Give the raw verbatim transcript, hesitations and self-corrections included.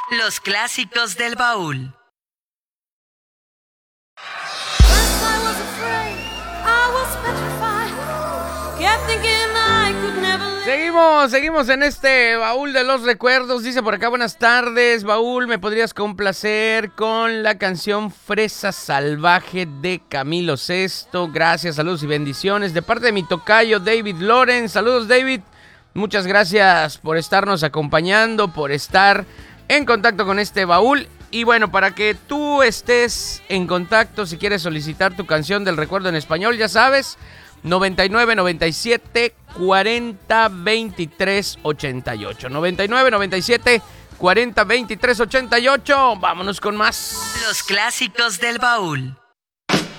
Los clásicos del baúl. Seguimos, seguimos en este baúl de los recuerdos. Dice por acá, buenas tardes, baúl, ¿me podrías complacer con la canción Fresa Salvaje de Camilo Sesto? Gracias, saludos y bendiciones. De parte de mi tocayo David Loren, saludos David. Muchas gracias por estarnos acompañando, por estar en contacto con este baúl. Y bueno, para que tú estés en contacto, si quieres solicitar tu canción del recuerdo en español, ya sabes, noventa y nueve, noventa y siete, cuarenta, veintitrés, ochenta y ocho. noventa y nueve, noventa y siete, cuarenta, veintitrés, ochenta y ocho. Vámonos con más. Los clásicos del baúl.